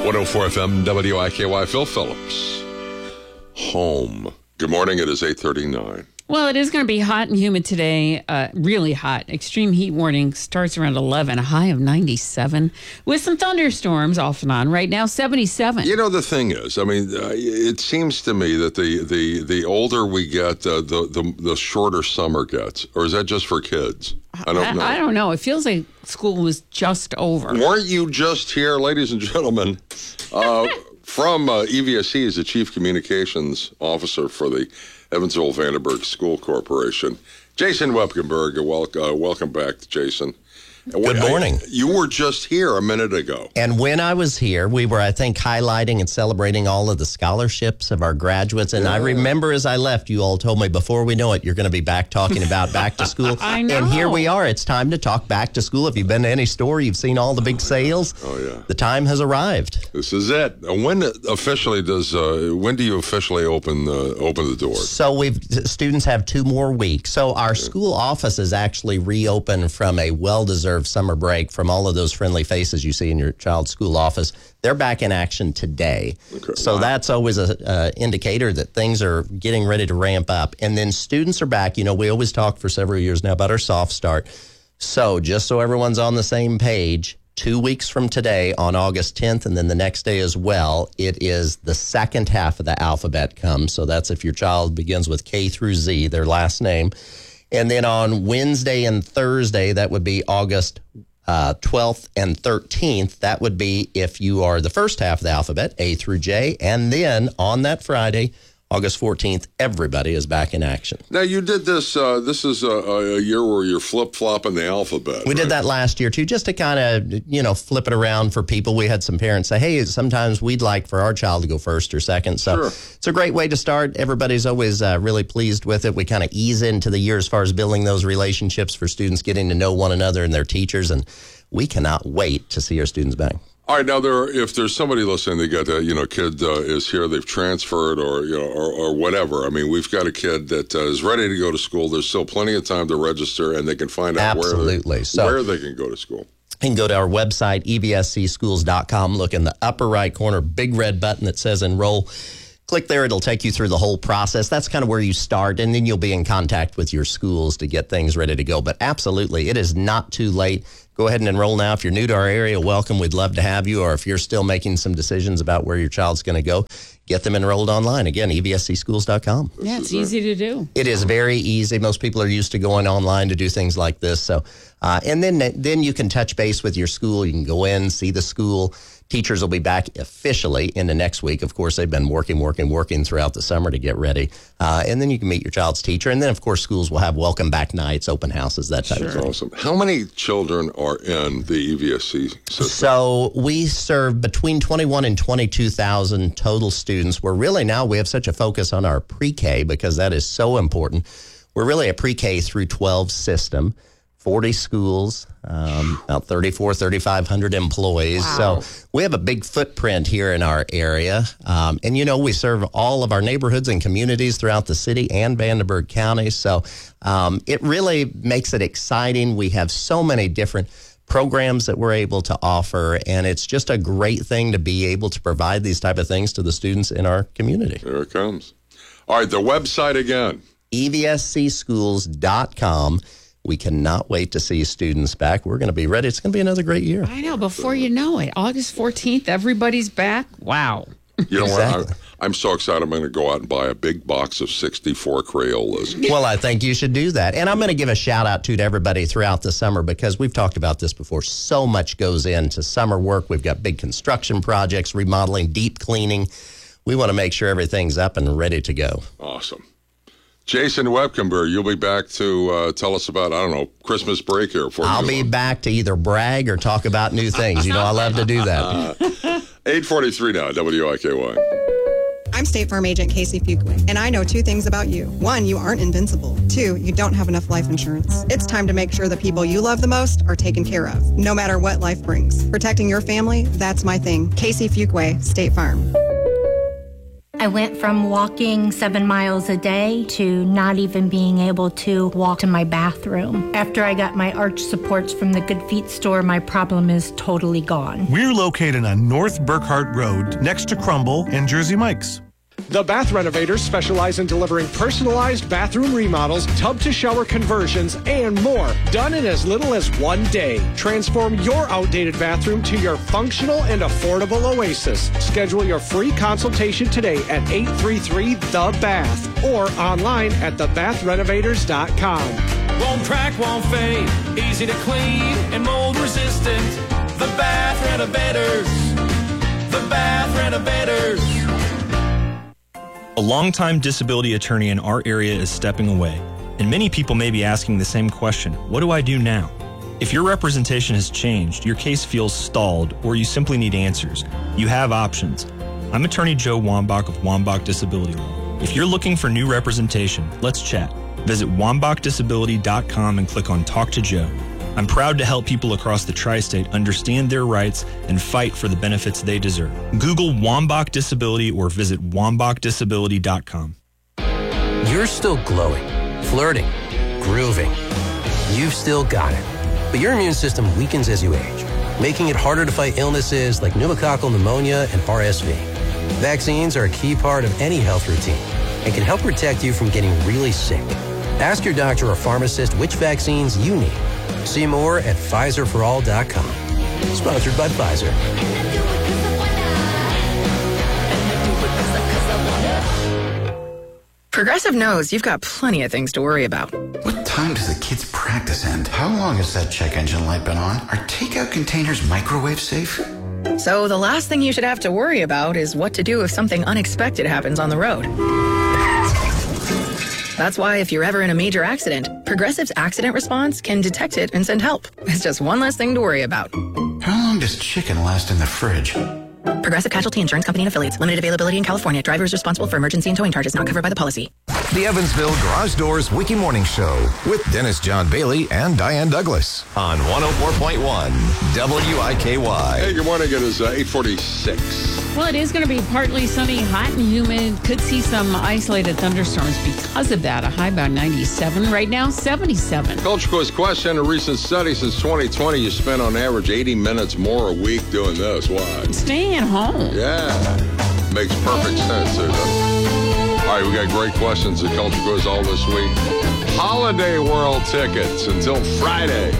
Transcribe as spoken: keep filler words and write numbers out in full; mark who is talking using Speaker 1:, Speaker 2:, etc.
Speaker 1: one oh four F M W I K Y, Phil Phillips. Home. Good morning. It is eight thirty-nine.
Speaker 2: Well, it is going to be hot and humid today, uh, really hot. Extreme heat warning starts around eleven, a high of ninety-seven, with some thunderstorms off and on. Right now, seventy-seven.
Speaker 1: You know, the thing is, I mean, uh, it seems to me that the the, the older we get, uh, the, the the shorter summer gets. Or is that just for kids? I don't
Speaker 2: I,
Speaker 1: know.
Speaker 2: I don't know. It feels like school was just over.
Speaker 1: Weren't you just here, ladies and gentlemen, uh, from uh, E V S C as the Chief Communications Officer for the Evansville-Vandenberg School Corporation. Jason Wepkenberg, welcome, uh, welcome back, Jason.
Speaker 3: Good morning.
Speaker 1: I, you were just here a minute ago.
Speaker 3: And when I was here, we were, I think, highlighting and celebrating all of the scholarships of our graduates. And yeah. I remember as I left, you all told me, before we know it, you're going to be back talking about back to school.
Speaker 2: I know.
Speaker 3: And here we are. It's time to talk back to school. If you've been to any store, you've seen all the big sales.
Speaker 1: Oh, yeah.
Speaker 3: The time has arrived.
Speaker 1: This is it. When officially does, uh, when do you officially open, uh, open the doors?
Speaker 3: So we've, students have two more weeks. So our okay. school offices actually reopen from a well-deserved summer break from all of those friendly faces you see in your child's school office. They're back in action today. Okay. So wow. that's always a uh, indicator that things are getting ready to ramp up. And then students are back. You know, we always talk for several years now about our soft start. So just so everyone's on the same page, two weeks from today on August tenth, and then the next day as well, it is the second half of the alphabet comes. So that's if your child begins with K through Z, their last name. And then on Wednesday and Thursday, that would be August uh, twelfth and thirteenth. That would be if you are the first half of the alphabet, A through J. And then on that Friday, August fourteenth, everybody is back in action.
Speaker 1: Now, you did this, uh, this is a, a year where you're flip-flopping the alphabet.
Speaker 3: We
Speaker 1: right?
Speaker 3: did that last year, too, just to kind of, you know, flip it around for people. We had some parents say, hey, sometimes we'd like for our child to go first or second. So
Speaker 1: sure.
Speaker 3: It's a great way to start. Everybody's always uh, really pleased with it. We kind of ease into the year as far as building those relationships for students, getting to know one another and their teachers, and we cannot wait to see our students back.
Speaker 1: All right, now there. Are, if there's somebody listening, they got a you know kid uh, is here, they've transferred or you know or, or whatever. I mean, we've got a kid that uh, is ready to go to school. There's still plenty of time to register, and they can find out
Speaker 3: Absolutely.
Speaker 1: where they,
Speaker 3: so,
Speaker 1: where they can go to school.
Speaker 3: You can go to our website, E V S C schools dot com. Look in the upper right corner, big red button that says enroll. Click there. It'll take you through the whole process. That's kind of where you start, and then you'll be in contact with your schools to get things ready to go. But absolutely, it is not too late. Go ahead and enroll now. If you're new to our area, welcome. We'd love to have you. Or if you're still making some decisions about where your child's going to go, get them enrolled online. Again, E V S C schools dot com.
Speaker 2: Yeah, it's easy to do.
Speaker 3: It is very easy. Most people are used to going online to do things like this. So, uh, and then then you can touch base with your school. You can go in, see the school. Teachers will be back officially in the next week. Of course, they've been working, working, working throughout the summer to get ready. Uh, and then you can meet your child's teacher. And then, of course, schools will have welcome back nights, open houses, that type
Speaker 1: sure.
Speaker 3: of thing.
Speaker 1: Awesome. How many children are in the E V S C system?
Speaker 3: So we serve between twenty-one and twenty-two thousand total students. We're really now, we have such a focus on our pre-K because that is so important. We're really a pre-K through twelve system. forty schools, um, about thirty-four, thirty-five hundred employees.
Speaker 2: Wow.
Speaker 3: So we have a big footprint here in our area. Um, and, you know, we serve all of our neighborhoods and communities throughout the city and Vandenberg County. So um, it really makes it exciting. We have so many different programs that we're able to offer, and it's just a great thing to be able to provide these type of things to the students in our community.
Speaker 1: There it comes. All right, the website again.
Speaker 3: E V S C schools dot com. We cannot wait to see students back. We're going to be ready. It's going to be another great year.
Speaker 2: I know. Before you know it, August fourteenth, everybody's back. Wow.
Speaker 1: You know
Speaker 3: Exactly.
Speaker 1: what? I, I'm so excited. I'm going to go out and buy a big box of sixty-four Crayolas.
Speaker 3: Well, I think you should do that. And I'm going to give a shout out to, to everybody throughout the summer because we've talked about this before. So much goes into summer work. We've got big construction projects, remodeling, deep cleaning. We want to make sure everything's up and ready to go.
Speaker 1: Awesome. Jason Wepkenberg, you'll be back to uh, tell us about, I don't know, Christmas break here. For
Speaker 3: I'll be back to either brag or talk about new things. You know, I love to do that.
Speaker 1: Uh, eight forty-three now, W I K Y.
Speaker 4: I'm State Farm Agent Casey Fuqua, and I know two things about you. One, you aren't invincible. Two, you don't have enough life insurance. It's time to make sure the people you love the most are taken care of, no matter what life brings. Protecting your family, that's my thing. Casey Fuqua, State Farm.
Speaker 5: I went from walking seven miles a day to not even being able to walk to my bathroom. After I got my arch supports from the Good Feet store, my problem is totally gone.
Speaker 6: We're located on North Burkhart Road, next to Crumble and Jersey Mike's.
Speaker 7: The Bath Renovators specialize in delivering personalized bathroom remodels, tub-to-shower conversions, and more, done in as little as one day. Transform your outdated bathroom to your functional and affordable oasis. Schedule your free consultation today at eight three three the bath or online at the bath renovators dot com.
Speaker 8: Won't crack, won't fade, easy to clean and mold resistant. The Bath Renovators. The Bath Renovators.
Speaker 9: A longtime disability attorney in our area is stepping away, and many people may be asking the same question, what do I do now? If your representation has changed, your case feels stalled, or you simply need answers, you have options. I'm attorney Joe Wambach of Wambach Disability Law. If you're looking for new representation, let's chat. Visit wambach disability dot com and click on Talk to Joe. I'm proud to help people across the tri-state understand their rights and fight for the benefits they deserve. Google Wambach Disability or visit wambach disability dot com.
Speaker 10: You're still glowing, flirting, grooving. You've still got it. But your immune system weakens as you age, making it harder to fight illnesses like pneumococcal pneumonia and R S V. Vaccines are a key part of any health routine and can help protect you from getting really sick. Ask your doctor or pharmacist which vaccines you need. See more at Pfizer for all dot com. Sponsored by Pfizer.
Speaker 11: Progressive knows you've got plenty of things to worry about.
Speaker 12: What time does the kids' practice end? How long has that check engine light been on? Are takeout containers microwave safe?
Speaker 11: So the last thing you should have to worry about is what to do if something unexpected happens on the road. That's why if you're ever in a major accident, Progressive's accident response can detect it and send help. It's just one less thing to worry about.
Speaker 12: How long does chicken last in the fridge?
Speaker 11: Progressive Casualty Insurance Company and Affiliates. Limited availability in California. Driver is responsible for emergency and towing charges not covered by the policy.
Speaker 13: The Evansville Garage Doors Wiki Morning Show with Dennis John Bailey and Diane Douglas on one oh four point one W I K Y.
Speaker 1: Hey, good morning. It is uh, eight forty-six.
Speaker 2: Well, it is going to be partly sunny, hot and humid. Could see some isolated thunderstorms because of that. A high about ninety-seven. Right now, seventy-seven.
Speaker 1: Culture Quiz question. A recent study since twenty twenty, you spend on average eighty minutes more a week doing this. Why?
Speaker 2: Staying at home.
Speaker 1: Yeah. Makes perfect sense. Too, all right, we got great questions at Culture Quiz all this week. Holiday World tickets until Friday.